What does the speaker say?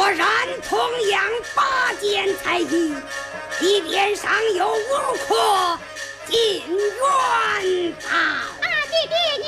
果然同样拔剑才艺，你脸上有5颗金元宝。 啊，爹爹，你